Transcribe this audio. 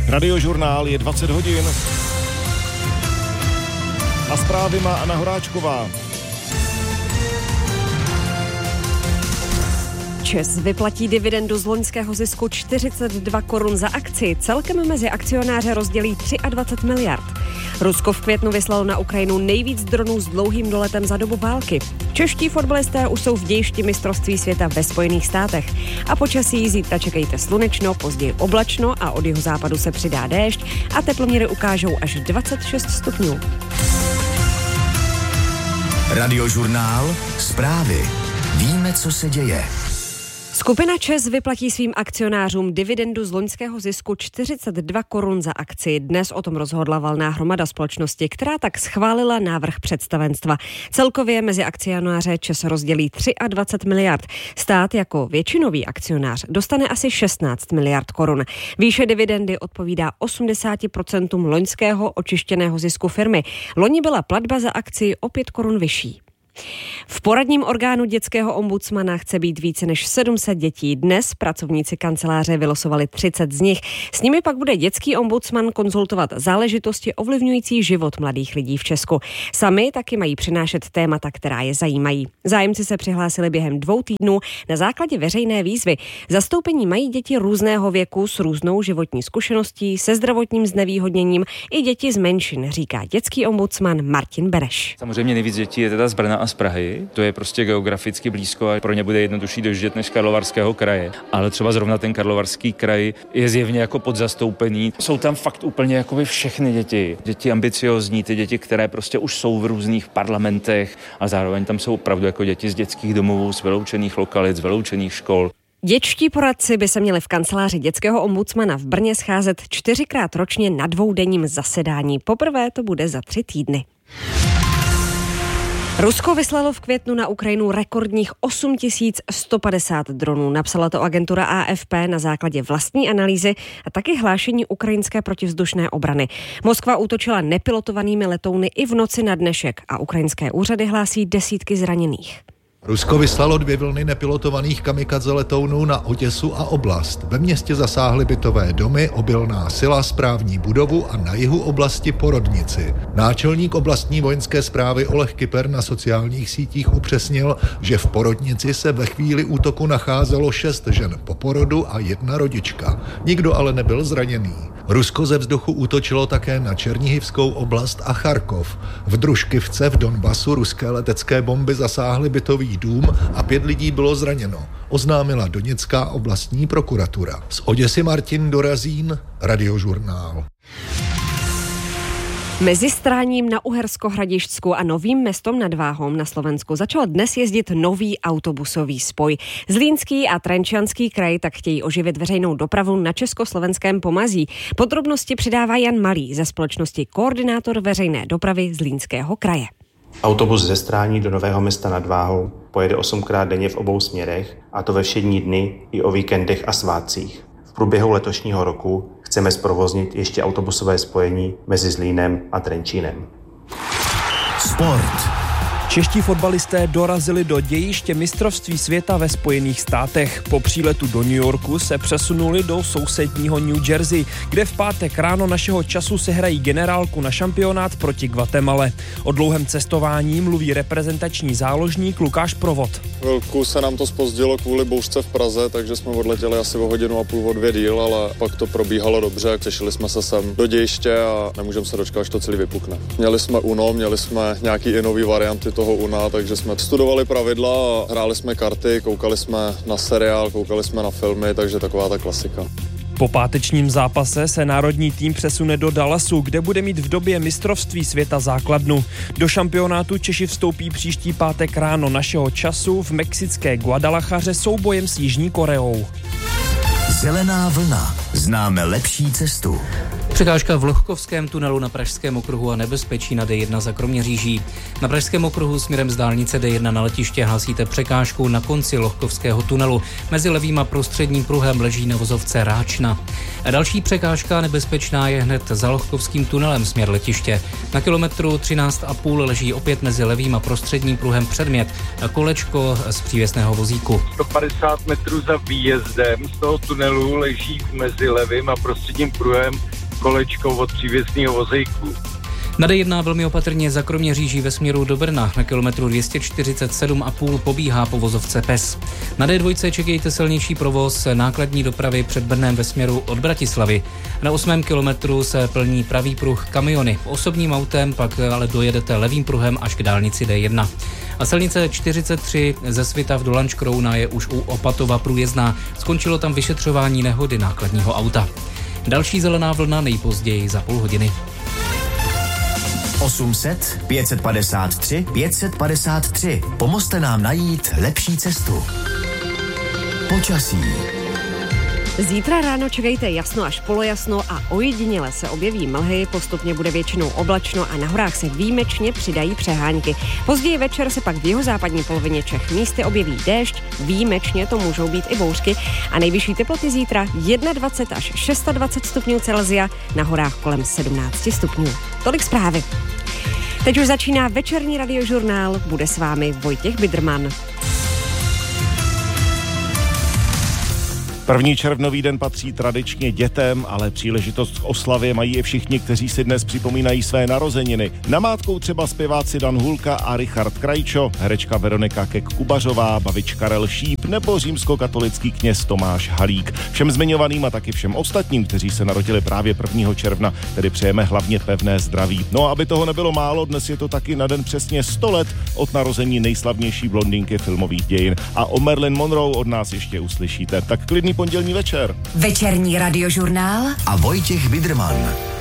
Radiožurnál je 20 hodin. A zprávy má Anna Horáčková. ČEZ vyplatí dividendu z loňského zisku 42 korun za akci. Celkem mezi akcionáře rozdělí 23 miliard. Rusko v květnu vyslalo na Ukrajinu nejvíc dronů s dlouhým doletem za dobu války. Čeští fotbalisté už jsou v dějišti mistrovství světa ve Spojených státech. A počasí zítra čekejte slunečno, později oblačno a od jihozápadu se přidá déšť a teploměry ukážou až 26 stupňů. Radiožurnál, zprávy. Víme, co se děje. Skupina ČEZ vyplatí svým akcionářům dividendu z loňského zisku 42 korun za akci. Dnes o tom rozhodla valná hromada společnosti, která tak schválila návrh představenstva. Celkově mezi akcionáře ČEZ rozdělí 23 miliard. Stát jako většinový akcionář dostane asi 16 miliard korun. Výše dividendy odpovídá 80% loňského očištěného zisku firmy. Loni byla platba za akci o 5 korun vyšší. V poradním orgánu dětského ombudsmana chce být více než 700 dětí. Dnes pracovníci kanceláře vylosovali 30 z nich. S nimi pak bude dětský ombudsman konzultovat záležitosti ovlivňující život mladých lidí v Česku. Sami taky mají přinášet témata, která je zajímají. Zájemci se přihlásili během 2 týdnů na základě veřejné výzvy. Zastoupení mají děti různého věku s různou životní zkušeností, se zdravotním znevýhodněním i děti z menšin, říká dětský ombudsman Martin Bereš. Samozřejmě nejvíc dětí je teda z Brna a z Prahy. To je prostě geograficky blízko a pro ně bude jednodušší dojíždět než Karlovarského kraje. Ale třeba zrovna ten Karlovarský kraj je zjevně jako podzastoupený. Jsou tam fakt úplně jakoby všechny děti. Děti ambiciozní, ty děti, které prostě už jsou v různých parlamentech a zároveň tam jsou opravdu jako děti z dětských domovů, z vyloučených lokalit, z vyloučených škol. Dětští poradci by se měli v kanceláři dětského ombudsmana v Brně scházet 4krát ročně na 2denním zasedání. Poprvé to bude za 3 týdny. Rusko vyslalo v květnu na Ukrajinu rekordních 8150 dronů. Napsala to agentura AFP na základě vlastní analýzy a taky hlášení ukrajinské protivzdušné obrany. Moskva útočila nepilotovanými letouny i v noci na dnešek a ukrajinské úřady hlásí desítky zraněných. Rusko vyslalo 2 vlny nepilotovaných kamikadze letounů na Oděsu a oblast. Ve městě zasáhly bytové domy, obilná sila, správní budovu a na jihu oblasti porodnici. Náčelník oblastní vojenské správy Oleh Kyper na sociálních sítích upřesnil, že v porodnici se ve chvíli útoku nacházelo 6 žen po porodu a 1 rodička. Nikdo ale nebyl zraněný. Rusko ze vzduchu útočilo také na Černihivskou oblast a Charkov. V Družkivce v Donbasu ruské letecké bomby zasáhly bytový dům a 5 lidí bylo zraněno, oznámila Doněcká oblastní prokuratura. Z Oděsy Martin Dorazín, Radiožurnál. Mezi Stráním na Uhersko-Hradišťsku a Novým Mestom nad Váhom na Slovensku začal dnes jezdit nový autobusový spoj. Zlínský a Trenčanský kraj tak chtějí oživit veřejnou dopravu na československém pomezí. Podrobnosti přidává Jan Malý ze společnosti Koordinátor veřejné dopravy Zlínského kraje. Autobus ze Strání do Nového Mesta nad Váhou pojede 8krát denně v obou směrech, a to ve všední dny i o víkendech a svátcích. V průběhu letošního roku chceme zprovoznit ještě autobusové spojení mezi Zlínem a Trenčínem. Sport. Čeští fotbalisté dorazili do dějiště mistrovství světa ve Spojených státech. Po příletu do New Yorku se přesunuli do sousedního New Jersey, kde v pátek ráno našeho času se hrají generálku na šampionát proti Guatemale. O dlouhém cestování mluví reprezentační záložník Lukáš Provod. Chvilku se nám to zpozdilo kvůli bouřce v Praze, takže jsme odletěli asi o 1,5 hodiny, o 2 díl, ale pak to probíhalo dobře. Těšili jsme se sem do dějiště a nemůžeme se dočkat, až to celý vypukne. Měli jsme UNO, měli jsme nějaký i nový varianty toho UNA, takže jsme studovali pravidla a hráli jsme karty, koukali jsme na seriál, koukali jsme na filmy, takže taková ta klasika. Po pátečním zápase se národní tým přesune do Dallasu, kde bude mít v době mistrovství světa základnu. Do šampionátu Češi vstoupí příští pátek ráno našeho času v mexické Guadalajaře soubojem s Jižní Koreou. Zelená vlna. Známe lepší cestu. Překážka v Lohkovském tunelu na Pražském okruhu a nebezpečí na D1 za Kroměříží. Na Pražském okruhu směrem z dálnice D1 na letiště hlásíte překážku na konci Lohkovského tunelu. Mezi levým a prostředním pruhem leží na vozovce Ráčna. A další překážka nebezpečná je hned za Lohkovským tunelem směr letiště. Na kilometru 13,5 leží opět mezi levým a prostředním pruhem předmět a kolečko z přívěsného vozíku. 150 metrů za výjezdem z toho tunelu leží mezi mezi levým a prostředním pruhem kolečko od přívěsného vozejku. Na D1 velmi opatrně za Kroměříží ve směru do Brna. Na kilometru 247,5 pobíhá po vozovce PES. Na D2 čekejte silnější provoz nákladní dopravy před Brnem ve směru od Bratislavy. Na 8. kilometru se plní pravý pruh kamiony. Osobním autem pak ale dojedete levým pruhem až k dálnici D1. A silnice 43 ze Svitav do Lanškrouna je už u Opatova průjezdná. Skončilo tam vyšetřování nehody nákladního auta. Další zelená vlna nejpozději za půl hodiny. 800 553 553. Pomozte nám najít lepší cestu. Počasí. Zítra ráno čekejte jasno až polojasno a ojediněle se objeví mlhy, postupně bude většinou oblačno a na horách se výjimečně přidají přehánky. Později večer se pak v jihozápadní polovině Čech místy objeví déšť, výjimečně to můžou být i bouřky a nejvyšší teploty zítra 21 až 26 stupňů Celsia, na horách kolem 17 stupňů. Tolik zprávy. Teď už začíná večerní radiožurnál, bude s vámi Vojtěch Bidrman. 1. červnový den patří tradičně dětem, ale příležitost k oslavě mají i všichni, kteří si dnes připomínají své narozeniny. Namátkou třeba zpěváci Dan Hulka a Richard Krajčo, herečka Veronika Kek-Kubařová, bavič Karel Šíp nebo římskokatolický kněz Tomáš Halík. Všem zmiňovaným a taky všem ostatním, kteří se narodili právě 1. června, tedy přejeme hlavně pevné zdraví. No a aby toho nebylo málo, dnes je to taky na den přesně 100 let od narození nejslavnější blondýnky filmových dějin. A o Marilyn Monroe od nás ještě uslyšíte. Tak klidný pondělní večer. Večerní radiožurnál a Vojtěch Bidrman.